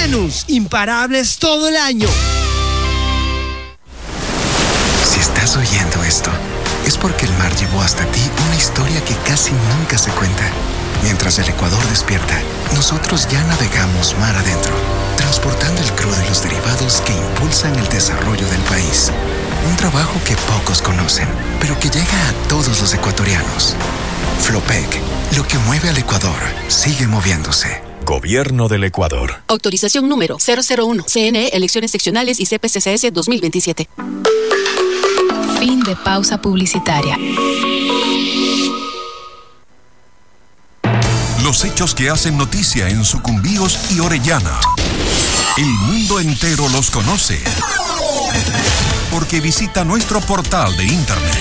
Janus, imparables todo el año. Si estás oyendo esto, es porque el mar llevó hasta ti una historia que casi nunca se cuenta. Mientras el Ecuador despierta, nosotros ya navegamos mar adentro, transportando el crudo y los derivados que impulsan el desarrollo del país. Un trabajo que pocos conocen, pero que llega a todos los ecuatorianos. Flopec, lo que mueve al Ecuador, sigue moviéndose. Gobierno del Ecuador. Autorización número 001. CNE, elecciones seccionales y CPCCS 2027. Fin de pausa publicitaria. Los hechos que hacen noticia en Sucumbíos y Orellana. El mundo entero los conoce. Porque visita nuestro portal de internet.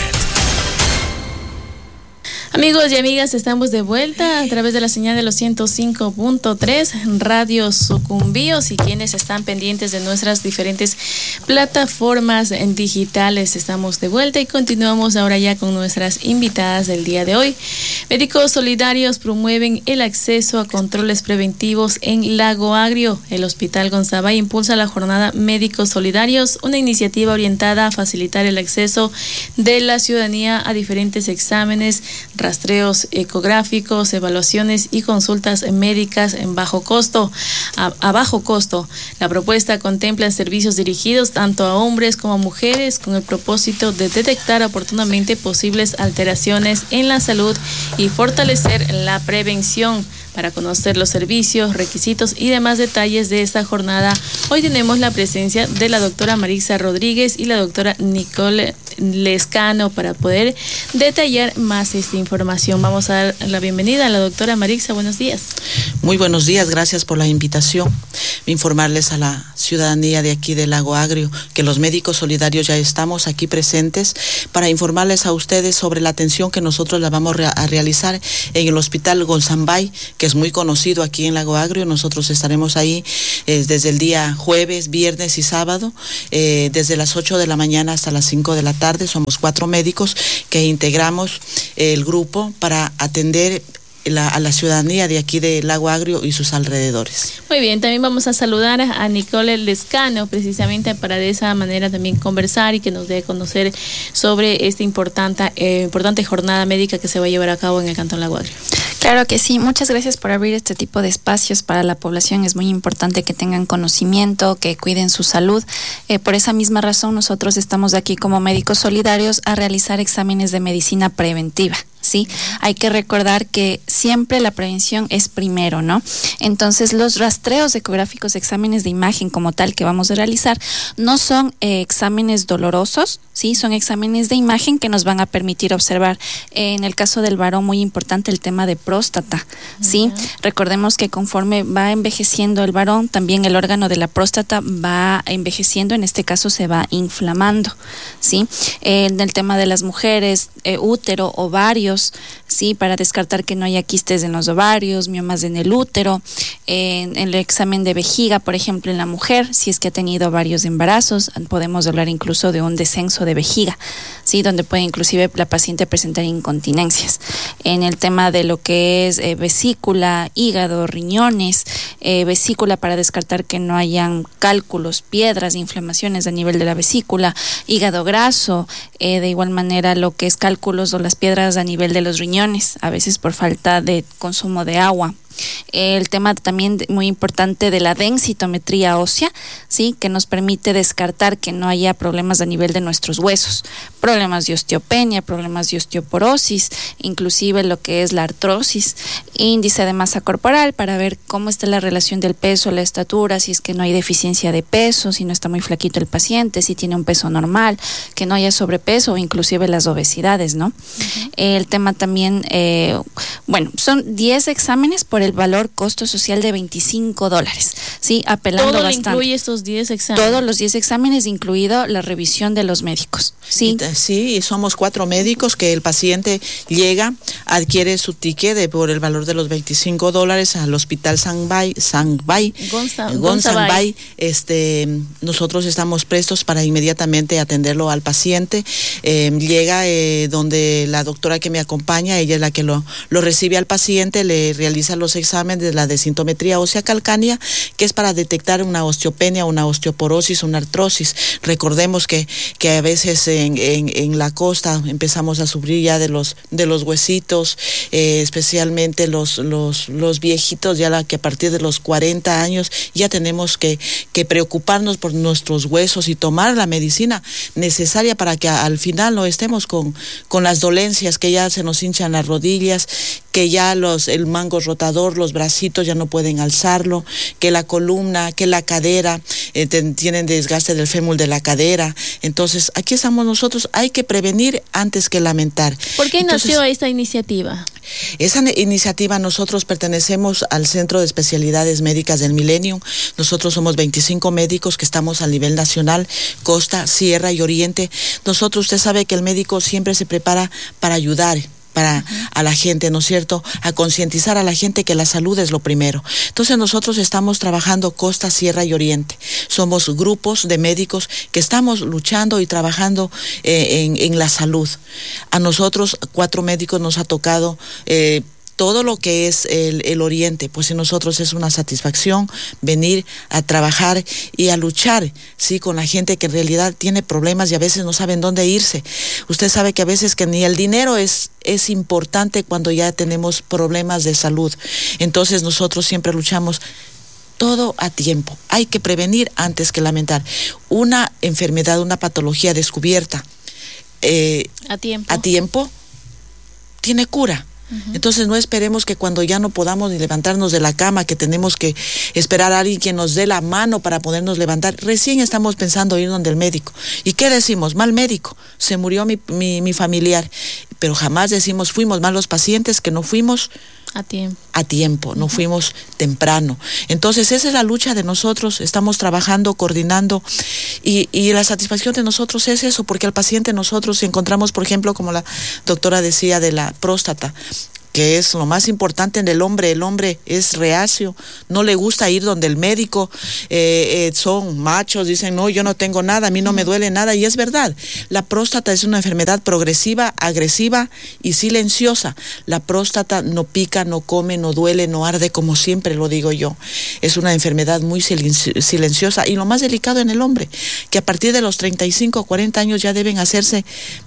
Amigos y amigas, estamos de vuelta a través de la señal de los 105.3 Radio Sucumbíos, y quienes están pendientes de nuestras diferentes plataformas digitales. Estamos de vuelta y continuamos ahora ya con nuestras invitadas del día de hoy. Médicos Solidarios promueven el acceso a controles preventivos en Lago Agrio. El Hospital Gonzabay impulsa la jornada Médicos Solidarios, una iniciativa orientada a facilitar el acceso de la ciudadanía a diferentes exámenes, rastreos ecográficos, evaluaciones y consultas médicas a bajo costo. La propuesta contempla servicios dirigidos tanto a hombres como a mujeres, con el propósito de detectar oportunamente posibles alteraciones en la salud y fortalecer la prevención. Para conocer los servicios, requisitos y demás detalles de esta jornada, hoy tenemos la presencia de la doctora Marixa Rodríguez y la doctora Nicole Lescano para poder detallar más esta información. Vamos a dar la bienvenida a la doctora Marixa. Buenos días. Muy buenos días, gracias por la invitación. Informarles a la ciudadanía de aquí del Lago Agrio que los médicos solidarios ya estamos aquí presentes para informarles a ustedes sobre la atención que nosotros la vamos a realizar en el Hospital Gonzabay, que es muy conocido aquí en Lago Agrio. Nosotros estaremos ahí desde el día jueves, viernes y sábado, desde las 8 de la mañana hasta las 5 de la tarde. Somos 4 médicos que integramos el grupo para atender a la ciudadanía de aquí de Lago Agrio y sus alrededores. Muy bien, también vamos a saludar a Nicole Lescano, precisamente para de esa manera también conversar y que nos dé a conocer sobre esta importante jornada médica que se va a llevar a cabo en el Cantón Lago Agrio. Claro que sí, muchas gracias por abrir este tipo de espacios para la población. Es muy importante que tengan conocimiento, que cuiden su salud. Por esa misma razón nosotros estamos aquí como médicos solidarios a realizar exámenes de medicina preventiva. ¿Sí? Hay que recordar que siempre la prevención es primero, ¿no? Entonces, los rastreos ecográficos, exámenes de imagen como tal que vamos a realizar, no son exámenes dolorosos, ¿sí? Son exámenes de imagen que nos van a permitir observar. En el caso del varón, muy importante el tema de próstata, ¿sí? Recordemos que conforme va envejeciendo el varón, también el órgano de la próstata va envejeciendo, en este caso se va inflamando, ¿sí? En el tema de las mujeres, útero, ovarios, sí, para descartar que no haya quistes en los ovarios, miomas en el útero, en el examen de vejiga, por ejemplo, en la mujer, si es que ha tenido varios embarazos, podemos hablar incluso de un descenso de vejiga, sí, donde puede inclusive la paciente presentar incontinencias. En el tema de lo que es vesícula, hígado, riñones, vesícula para descartar que no hayan cálculos, piedras, inflamaciones a nivel de la vesícula, hígado graso, de igual manera lo que es cálculos o las piedras a nivel de los riñones, a veces por falta de consumo de agua. El tema también muy importante de la densitometría ósea, ¿sí? Que nos permite descartar que no haya problemas a nivel de nuestros huesos, problemas de osteopenia, problemas de osteoporosis, inclusive lo que es la artrosis, índice de masa corporal para ver cómo está la relación del peso, la estatura, si es que no hay deficiencia de peso, si no está muy flaquito el paciente, si tiene un peso normal, que no haya sobrepeso o inclusive las obesidades, ¿no? El tema también, son 10 exámenes por el valor costo social de $25, ¿sí? Apelando todo bastante. Todo incluye estos 10 exámenes. Todos los 10 exámenes, incluido la revisión de los médicos, ¿sí? Sí, somos 4 médicos que el paciente llega, adquiere su ticket por el valor de los $25 al Hospital Gonzabay. Nosotros estamos prestos para inmediatamente atenderlo al paciente. Llega donde la doctora que me acompaña, ella es la que lo recibe al paciente, le realiza los exámenes de la densitometría ósea calcánea, que es para detectar una osteopenia, una osteoporosis, una artrosis. Recordemos que a veces en la costa empezamos a sufrir ya de los huesitos, especialmente los viejitos, ya que a partir de los 40 años ya tenemos que preocuparnos por nuestros huesos y tomar la medicina necesaria para que al final no estemos con las dolencias, que ya se nos hinchan las rodillas, que ya el mango rotador, los bracitos ya no pueden alzarlo, que la columna, que la cadera, tienen desgaste del fémur de la cadera. Entonces, aquí estamos nosotros, hay que prevenir antes que lamentar. ¿Por qué nació esta iniciativa? Esa iniciativa, nosotros pertenecemos al Centro de Especialidades Médicas del Milenio. Nosotros somos 25 médicos que estamos a nivel nacional, costa, sierra y oriente. Nosotros, usted sabe que el médico siempre se prepara para ayudar a la gente, ¿no es cierto?, a concientizar a la gente que la salud es lo primero. Entonces nosotros estamos trabajando costa, sierra y oriente. Somos grupos de médicos que estamos luchando y trabajando en la salud. A nosotros 4 médicos nos ha tocado todo lo que es el oriente, pues en nosotros es una satisfacción venir a trabajar y a luchar, sí, con la gente que en realidad tiene problemas y a veces no saben dónde irse. Usted sabe que a veces que ni el dinero es importante cuando ya tenemos problemas de salud. Entonces nosotros siempre luchamos todo a tiempo. Hay que prevenir antes que lamentar. Una enfermedad, una patología descubierta a tiempo tiene cura. Entonces no esperemos que cuando ya no podamos ni levantarnos de la cama, que tenemos que esperar a alguien que nos dé la mano para podernos levantar, recién estamos pensando ir donde el médico. ¿Y qué decimos? Mal médico, se murió mi familiar, pero jamás decimos fuimos malos pacientes, que no fuimos a tiempo, no fuimos temprano. Entonces esa es la lucha de nosotros, estamos trabajando, coordinando y la satisfacción de nosotros es eso, porque al paciente nosotros encontramos, por ejemplo, como la doctora decía, de la próstata, que es lo más importante en el hombre es reacio, no le gusta ir donde el médico, son machos, dicen no, yo no tengo nada, a mí no me duele nada, y es verdad, la próstata es una enfermedad progresiva, agresiva y silenciosa. La próstata no pica, no come, no duele, no arde, como siempre lo digo yo, es una enfermedad muy silenciosa, y lo más delicado en el hombre, que a partir de los 35 o 40 años ya deben hacerse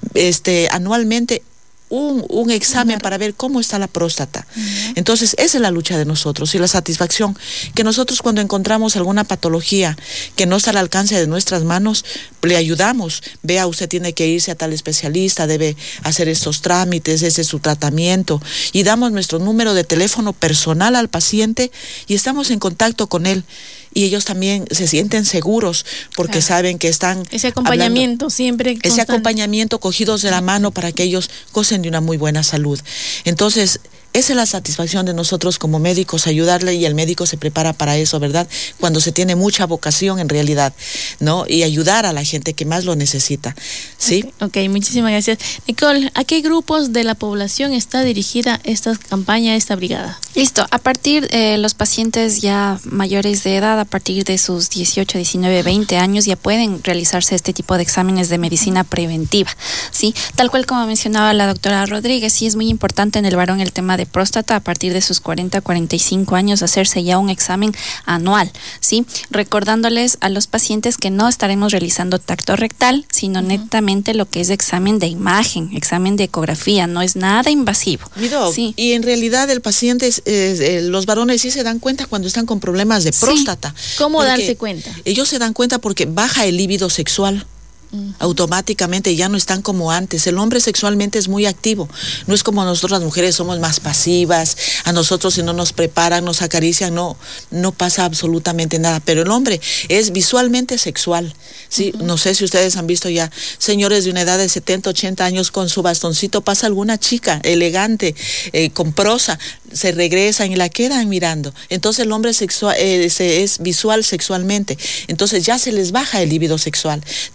anualmente un examen para ver cómo está la próstata. Entonces, esa es la lucha de nosotros y la satisfacción, que nosotros cuando encontramos alguna patología que no está al alcance de nuestras manos, le ayudamos. Vea, usted tiene que irse a tal especialista, debe hacer estos trámites, ese es su tratamiento, y damos nuestro número de teléfono personal al paciente y estamos en contacto con él. Y ellos también se sienten seguros porque saben que están ese acompañamiento siempre constante. Ese acompañamiento, cogidos de la mano para que ellos gocen de una muy buena salud. Entonces, esa es la satisfacción de nosotros como médicos, ayudarle, y el médico se prepara para eso, ¿verdad? Cuando se tiene mucha vocación en realidad, ¿no? Y ayudar a la gente que más lo necesita, ¿sí? Ok, muchísimas gracias. Nicole, ¿a qué grupos de la población está dirigida esta campaña, esta brigada? Listo, a partir de los pacientes ya mayores de edad, a partir de sus 18, 19, 20 años, ya pueden realizarse este tipo de exámenes de medicina preventiva, ¿sí? Tal cual como mencionaba la doctora Rodríguez, sí es muy importante en el varón el tema de próstata, a partir de sus 40, 45 años, hacerse ya un examen anual, ¿sí? Recordándoles a los pacientes que no estaremos realizando tacto rectal, sino netamente lo que es examen de imagen, examen de ecografía, no es nada invasivo. ¿Sí? Y en realidad el paciente, los varones sí se dan cuenta cuando están con problemas de próstata. Sí. ¿Cómo darse cuenta? Ellos se dan cuenta porque baja el líbido sexual. Automáticamente ya no están como antes. El hombre sexualmente es muy activo, no es como nosotros las mujeres, somos más pasivas. A nosotros si no nos preparan, nos acarician, no pasa absolutamente nada, pero el hombre es visualmente sexual, ¿sí? No sé si ustedes han visto ya señores de una edad de 70, 80 años con su bastoncito, pasa alguna chica elegante, con prosa, se regresan y la quedan mirando. Entonces el hombre sexual es visual sexualmente, entonces ya se les baja el líbido sexual, tienen problemas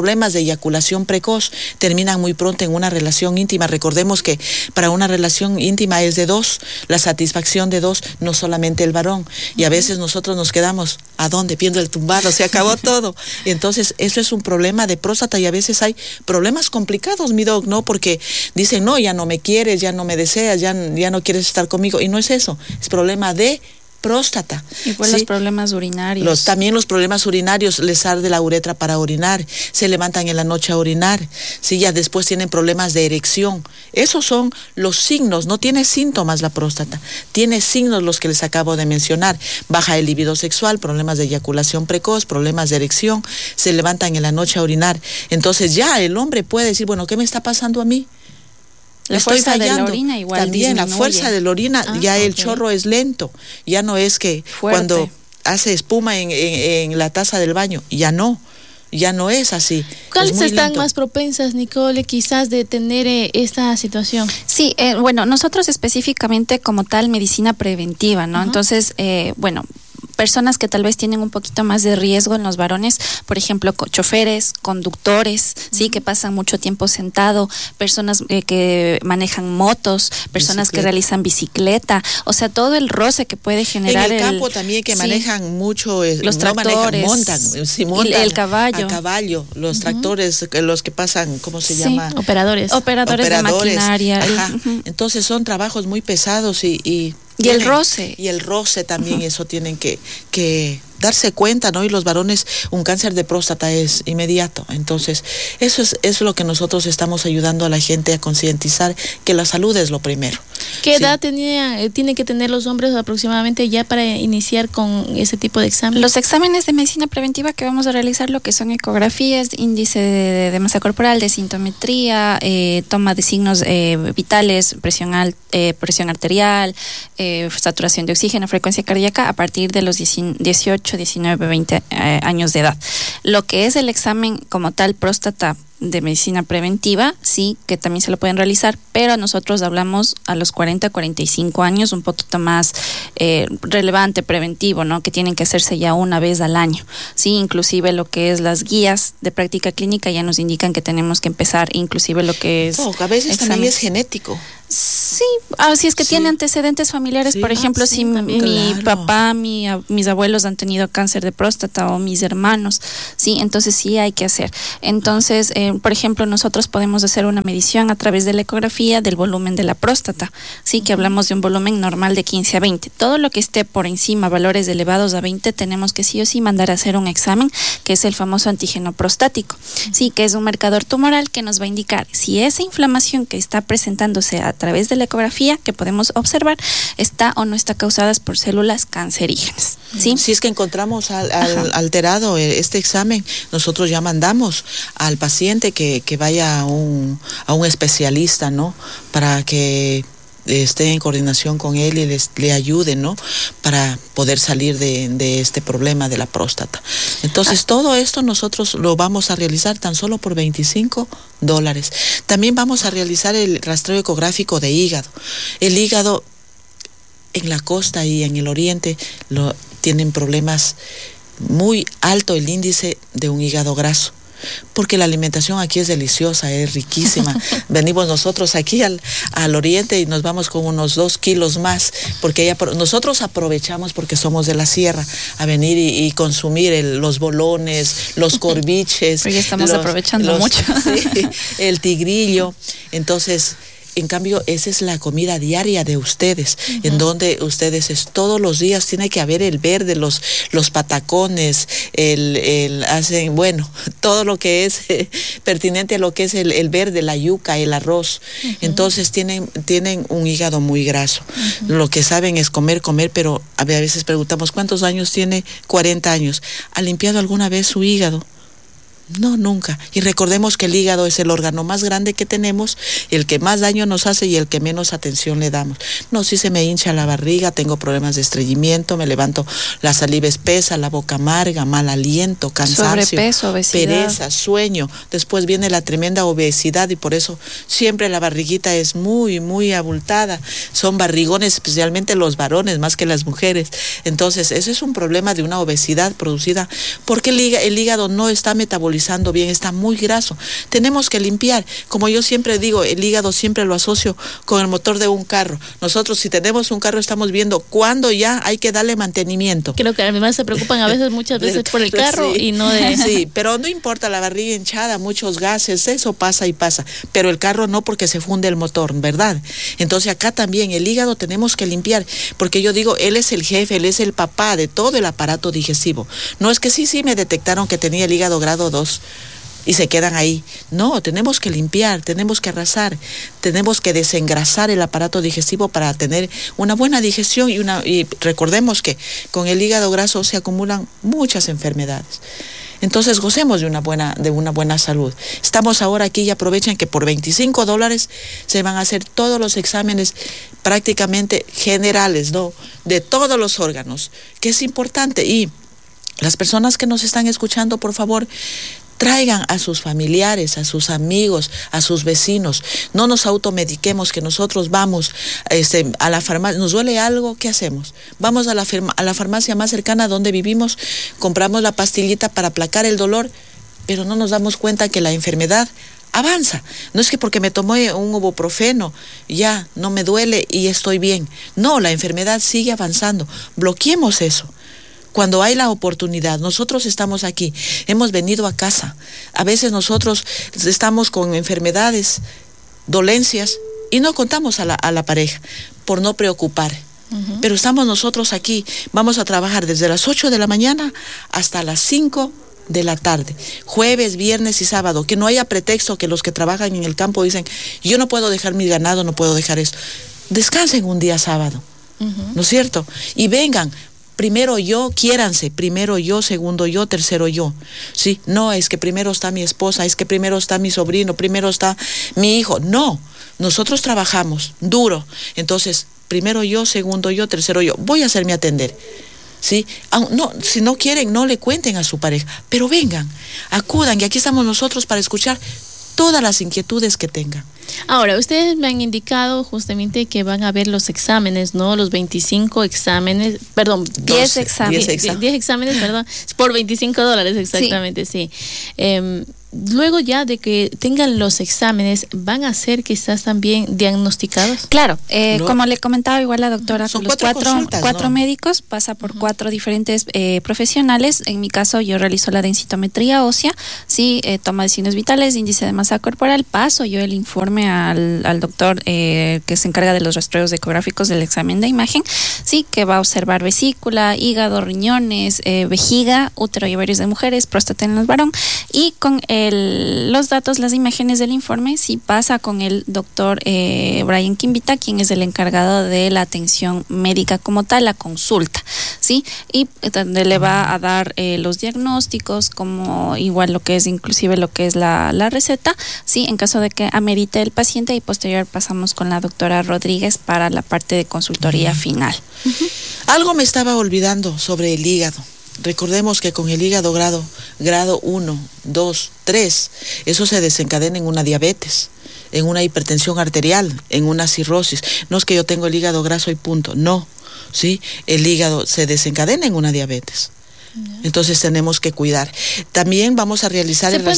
problemas de eyaculación precoz, terminan muy pronto en una relación íntima. Recordemos que para una relación íntima es de dos, la satisfacción de dos, no solamente el varón. Y a veces nosotros nos quedamos, ¿a dónde? Viendo el tumbado, se acabó todo. Entonces, eso es un problema de próstata y a veces hay problemas complicados, mi doc, ¿no? Porque dicen, no, ya no me quieres, ya no me deseas, ya no quieres estar conmigo. Y no es eso, es problema de próstata. Y por los problemas urinarios. También los problemas urinarios, les arde la uretra para orinar, se levantan en la noche a orinar, ¿sí? Ya después tienen problemas de erección. Esos son los signos, no tiene síntomas la próstata, tiene signos los que les acabo de mencionar. Baja el libido sexual, problemas de eyaculación precoz, problemas de erección, se levantan en la noche a orinar. Entonces ya el hombre puede decir, bueno, ¿qué me está pasando a mí? La fuerza de la orina igual también disminuye. La fuerza de la orina, ya el chorro es lento, ya no es que cuando hace espuma en la taza del baño, ya no es así. ¿Cuáles están más propensas, Nicole, quizás de tener esta situación? Sí, bueno, nosotros específicamente como tal medicina preventiva, ¿no? Entonces, personas que tal vez tienen un poquito más de riesgo en los varones, por ejemplo, choferes, conductores, sí, que pasan mucho tiempo sentado, personas que manejan motos, personas que realizan bicicleta, o sea, todo el roce que puede generar en el campo también que manejan mucho, los tractores, montan el caballo, a caballo, los tractores, los que pasan, ¿cómo se llama? Operadores de maquinaria. Entonces son trabajos muy pesados y el roce. Y el roce también, eso tienen que darse cuenta, ¿no? Y los varones, un cáncer de próstata es inmediato. Entonces, eso es lo que nosotros estamos ayudando a la gente a concientizar, que la salud es lo primero. ¿Qué edad tienen que tener los hombres aproximadamente ya para iniciar con ese tipo de exámenes? Los exámenes de medicina preventiva que vamos a realizar, lo que son ecografías, índice de masa corporal, de sintometría, toma de signos vitales, presión arterial, saturación de oxígeno, frecuencia cardíaca, a partir de los 18, 19, 20 años de edad. Lo que es el examen como tal próstata de medicina preventiva, sí, que también se lo pueden realizar, pero nosotros hablamos a los 40, 45 años, un poquito más relevante, preventivo, ¿no? Que tienen que hacerse ya una vez al año, sí, inclusive lo que es las guías de práctica clínica ya nos indican que tenemos que empezar, inclusive lo que es... a veces también es genético. Sí, si es que tiene antecedentes familiares, por ejemplo, si mi papá, mis abuelos han tenido cáncer de próstata o mis hermanos, sí, entonces sí hay que hacer. Entonces, por ejemplo, nosotros podemos hacer una medición a través de la ecografía del volumen de la próstata, sí, que hablamos de un volumen normal de 15 a 20. Todo lo que esté por encima, valores elevados a 20, tenemos que sí o sí mandar a hacer un examen, que es el famoso antígeno prostático, sí, que es un marcador tumoral que nos va a indicar si esa inflamación que está presentándose a través de la ecografía que podemos observar está o no está causadas por células cancerígenas, ¿sí? Si es que encontramos alterado este examen, nosotros ya mandamos al paciente que vaya a un especialista, ¿no? Para que esté en coordinación con él y le ayude, ¿no? Para poder salir de este problema de la próstata. Entonces, todo esto nosotros lo vamos a realizar tan solo por $25. También vamos a realizar el rastreo ecográfico de hígado. El hígado en la costa y en el oriente tienen problemas muy alto el índice de un hígado graso. Porque la alimentación aquí es deliciosa, es riquísima. Venimos nosotros aquí al oriente y nos vamos con unos 2 kilos más, porque nosotros aprovechamos, porque somos de la sierra, a venir y consumir los bolones, los corviches. Porque estamos aprovechando mucho. Sí, el tigrillo. Entonces, en cambio, esa es la comida diaria de ustedes, en donde ustedes todos los días tiene que haber el verde, los patacones, hacen, bueno, todo lo que es pertinente a lo que es el verde, la yuca, el arroz. Entonces tienen un hígado muy graso. Lo que saben es comer, pero a veces preguntamos, ¿cuántos años tiene? 40 años. ¿Ha limpiado alguna vez su hígado? No, nunca. Y recordemos que el hígado es el órgano más grande que tenemos, el que más daño nos hace y el que menos atención le damos. No, si se me hincha la barriga, tengo problemas de estreñimiento, me levanto, la saliva espesa, la boca amarga, mal aliento, cansancio, sobrepeso, obesidad, pereza, sueño. Después viene la tremenda obesidad y por eso siempre la barriguita es muy, muy abultada. Son barrigones, especialmente los varones, más que las mujeres. Entonces, ese es un problema de una obesidad producida porque el hígado no está metabolizando metabolizando bien, está muy graso. Tenemos que limpiar. Como yo siempre digo, el hígado siempre lo asocio con el motor de un carro. Nosotros, si tenemos un carro, estamos viendo cuándo ya hay que darle mantenimiento. Creo que además se preocupan a veces, muchas veces por el carro, sí, y no de... Sí, pero no importa, la barriga hinchada, muchos gases, eso pasa y pasa. Pero el carro no, porque se funde el motor, ¿verdad? Entonces acá también el hígado tenemos que limpiar, porque yo digo, él es el jefe, él es el papá de todo el aparato digestivo. No es que sí me detectaron que tenía el hígado grado 2 y se quedan ahí. No, tenemos que limpiar, tenemos que arrasar, tenemos que desengrasar el aparato digestivo para tener una buena digestión y recordemos que con el hígado graso se acumulan muchas enfermedades. Entonces gocemos de una buena salud. Estamos ahora aquí y aprovechen que por $25 se van a hacer todos los exámenes prácticamente generales, ¿no? De todos los órganos, que es importante. Y las personas que nos están escuchando, por favor, traigan a sus familiares, a sus amigos, a sus vecinos. No nos automediquemos, que nosotros vamos a la farmacia. ¿Nos duele algo? ¿Qué hacemos? Vamos a la farmacia más cercana donde vivimos, compramos la pastillita para aplacar el dolor, pero no nos damos cuenta que la enfermedad avanza. No es que porque me tomé un ibuprofeno ya no me duele y estoy bien. No, la enfermedad sigue avanzando. Bloqueemos eso. Cuando hay la oportunidad, nosotros estamos aquí, hemos venido a casa. A veces nosotros estamos con enfermedades, dolencias, y no contamos a la pareja por no preocupar. Pero estamos nosotros aquí, vamos a trabajar desde las 8 de la mañana hasta las 5 de la tarde, jueves, viernes y sábado, que no haya pretexto que los que trabajan en el campo dicen, yo no puedo dejar mi ganado, no puedo dejar esto. Descansen un día sábado, ¿no es cierto? Y vengan. Primero yo, quiéranse, primero yo, segundo yo, tercero yo. Sí, no es que primero está mi esposa, es que primero está mi sobrino, primero está mi hijo. No, nosotros trabajamos duro. Entonces, primero yo, segundo yo, tercero yo. Voy a hacerme atender. ¿Sí? No, si no quieren, no le cuenten a su pareja, pero vengan, acudan, y aquí estamos nosotros para escuchar todas las inquietudes que tengan. Ahora, ustedes me han indicado justamente que van a ver los exámenes, ¿no? Los 25 exámenes, perdón, 10 exámenes. 10 exámenes, perdón, por $25 exactamente, sí. Luego ya de que tengan los exámenes, ¿van a ser quizás también diagnosticados? Claro, como le comentaba igual la doctora, son los cuatro médicos, pasa por 4 diferentes profesionales. En mi caso yo realizo la densitometría ósea, sí, toma de signos vitales, índice de masa corporal, paso yo el informe al doctor que se encarga de los rastreos ecográficos del examen de imagen, sí, que va a observar vesícula, hígado, riñones, vejiga, útero y ovarios de mujeres, próstata en el varón, y con los datos, las imágenes del informe, sí pasa con el doctor Brian Quimbita, quien es el encargado de la atención médica como tal, la consulta, ¿sí? Y donde le va a dar los diagnósticos, como igual lo que es, inclusive lo que es la receta, ¿sí? En caso de que amerite el paciente, y posterior pasamos con la doctora Rodríguez para la parte de consultoría final. Algo me estaba olvidando sobre el hígado. Recordemos que con el hígado grado 1, 2, 3, eso se desencadena en una diabetes, en una hipertensión arterial, en una cirrosis. No es que yo tengo el hígado graso y punto, no, ¿sí? El hígado se desencadena en una diabetes. Entonces tenemos que cuidar. También vamos a realizar ¿Se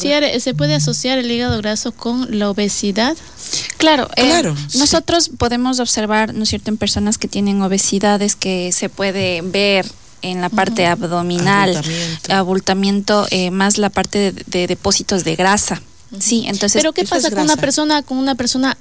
puede asociar el hígado graso con la obesidad? Claro, nosotros podemos observar, ¿no es cierto?, en personas que tienen obesidades, que se puede ver en la parte abdominal, abultamiento, más la parte de depósitos de grasa. Sí, entonces. Pero ¿qué pasa con una persona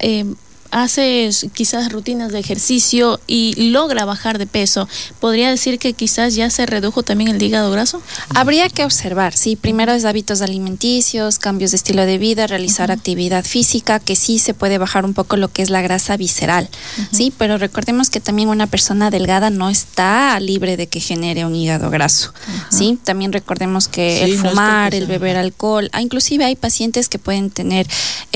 hace quizás rutinas de ejercicio y logra bajar de peso? ¿Podría decir que quizás ya se redujo también el hígado graso? Habría que observar, sí, primero es hábitos alimenticios, cambios de estilo de vida, realizar actividad física, que sí se puede bajar un poco lo que es la grasa visceral, sí, pero recordemos que también una persona delgada no está libre de que genere un hígado graso, sí, también recordemos que el fumar, el beber alcohol, inclusive hay pacientes que pueden tener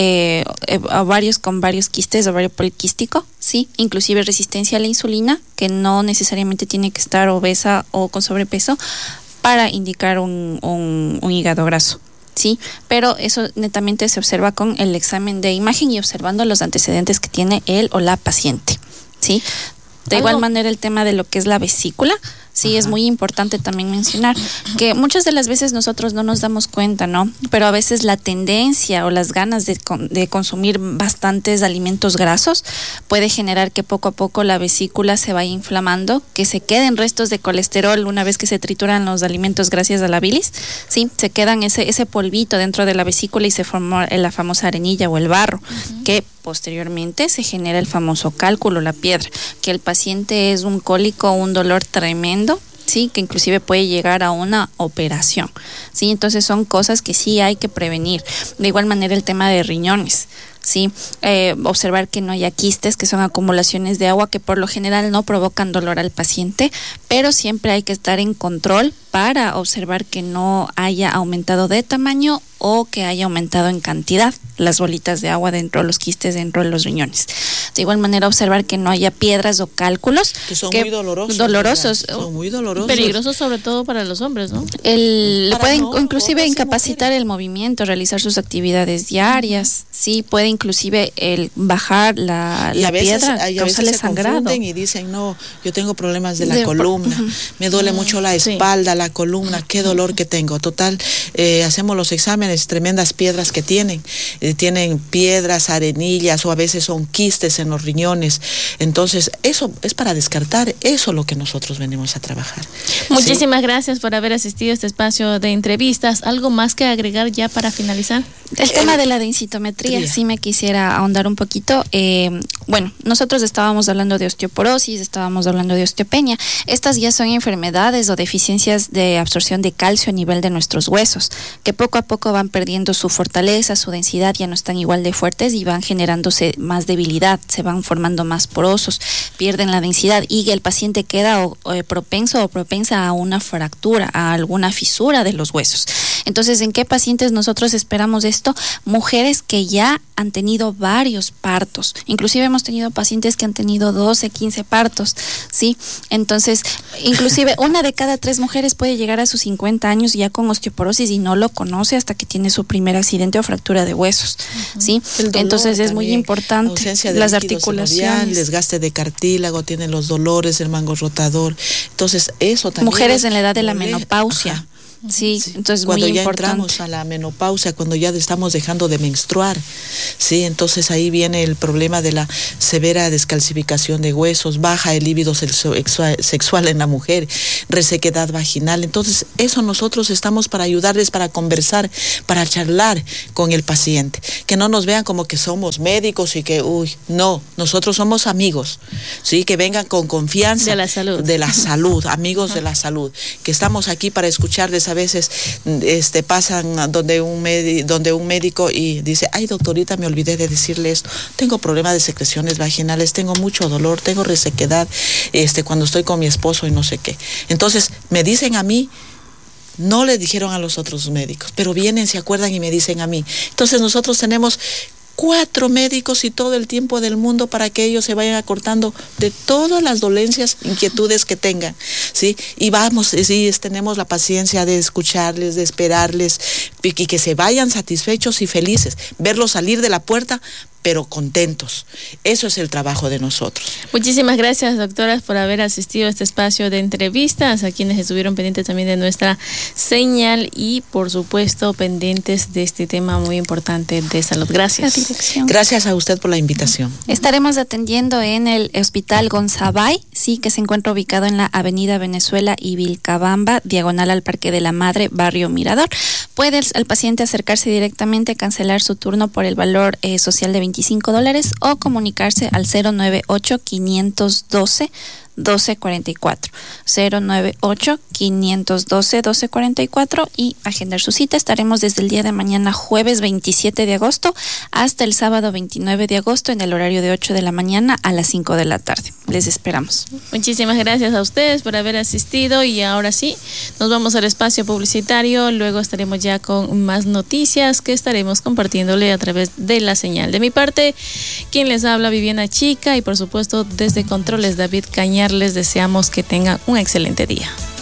ovarios con varios quistes, ovario poliquístico, sí, inclusive resistencia a la insulina, que no necesariamente tiene que estar obesa o con sobrepeso para indicar un hígado graso, sí, pero eso netamente se observa con el examen de imagen y observando los antecedentes que tiene él o la paciente, sí. De igual manera el tema de lo que es la vesícula, Sí, es muy importante también mencionar que muchas de las veces nosotros no nos damos cuenta, ¿no? Pero a veces la tendencia o las ganas de consumir bastantes alimentos grasos puede generar que poco a poco la vesícula se vaya inflamando, que se queden restos de colesterol una vez que se trituran los alimentos gracias a la bilis, sí, se quedan ese polvito dentro de la vesícula y se forma la famosa arenilla o el barro, que posteriormente se genera el famoso cálculo, la piedra, que el paciente es un cólico, un dolor tremendo, sí, que inclusive puede llegar a una operación, sí, entonces son cosas que sí hay que prevenir. De igual manera el tema de riñones, sí, observar que no haya quistes, que son acumulaciones de agua que por lo general no provocan dolor al paciente, pero siempre hay que estar en control para observar que no haya aumentado de tamaño o que haya aumentado en cantidad las bolitas de agua dentro de los quistes, dentro de los riñones. De igual manera observar que no haya piedras o cálculos que son muy dolorosos. Son muy dolorosos. Peligrosos sobre todo para los hombres, ¿no? Le pueden inclusive incapacitar el movimiento, realizar sus actividades diarias, sí, puede inclusive el bajar la piedra, causarle sangrado. Y dicen, no, yo tengo problemas de la columna, me duele mucho la espalda, la columna, qué dolor que tengo. Total, hacemos los exámenes, tremendas piedras que tienen piedras, arenillas o a veces son quistes en los riñones. Entonces, eso es para descartar, eso es lo que nosotros venimos a trabajar. Muchísimas gracias por haber asistido a este espacio de entrevistas. ¿Algo más que agregar ya para finalizar? El tema de la densitometría, sí me quisiera ahondar un poquito. Bueno, nosotros estábamos hablando de osteoporosis, estábamos hablando de osteopenia. Estas ya son enfermedades o deficiencias de absorción de calcio a nivel de nuestros huesos, que poco a poco van perdiendo su fortaleza, su densidad, ya no están igual de fuertes y van generándose más debilidad, se van formando más porosos, pierden la densidad y el paciente queda propenso o propensa a una fractura, a alguna fisura de los huesos. Entonces, ¿en qué pacientes nosotros esperamos esto? Mujeres que ya han tenido varios partos, inclusive hemos tenido pacientes que han tenido 12, 15 partos, ¿sí? Entonces, inclusive 1 de cada 3 mujeres puede llegar a sus 50 años ya con osteoporosis y no lo conoce hasta que tiene su primer accidente o fractura de huesos, ¿sí? Entonces es muy importante las articulaciones, desgaste de cartílago, tienen los dolores, el mango rotador. Entonces, eso también. Mujeres en la edad de la menopausia. Ajá. Sí, entonces cuando muy ya importante. Entramos a la menopausia, cuando ya estamos dejando de menstruar, sí, entonces ahí viene el problema de la severa descalcificación de huesos, baja el líbido sexual en la mujer, resequedad vaginal. Entonces eso nosotros estamos para ayudarles, para conversar, para charlar con el paciente, que no nos vean como que somos médicos y que no, nosotros somos amigos, sí, que vengan con confianza de la salud, amigos de la salud, que estamos aquí para escucharles. A veces pasan donde un médico y dice, ay doctorita, me olvidé de decirle esto, tengo problemas de secreciones vaginales, tengo mucho dolor, tengo resequedad cuando estoy con mi esposo y no sé qué. Entonces me dicen a mí, no le dijeron a los otros médicos, pero vienen, se acuerdan y me dicen a mí. Entonces nosotros tenemos 4 médicos y todo el tiempo del mundo para que ellos se vayan acortando de todas las dolencias, inquietudes que tengan, ¿sí? Y tenemos la paciencia de escucharles, de esperarles y que se vayan satisfechos y felices, verlos salir de la puerta pero contentos. Eso es el trabajo de nosotros. Muchísimas gracias, doctoras, por haber asistido a este espacio de entrevistas, a quienes estuvieron pendientes también de nuestra señal y, por supuesto, pendientes de este tema muy importante de salud. Gracias. Gracias a usted por la invitación. Estaremos atendiendo en el Hospital Gonzabay, sí, que se encuentra ubicado en la Avenida Venezuela y Vilcabamba, diagonal al Parque de la Madre, Barrio Mirador. Puede el paciente acercarse directamente, cancelar su turno por el valor social de $25 o comunicarse al 098-512-1244. 098-512-1244 y agendar su cita. Estaremos desde el día de mañana, jueves 27 de agosto, hasta el sábado 29 de agosto en el horario de 8 de la mañana a las 5 de la tarde. Les esperamos. Muchísimas gracias a ustedes por haber asistido y ahora sí, nos vamos al espacio publicitario. Luego estaremos ya con más noticias que estaremos compartiéndole a través de la señal. De mi parte, quien les habla, Viviana Chica, y por supuesto desde Controles, David Cañar. Les deseamos que tengan un excelente día.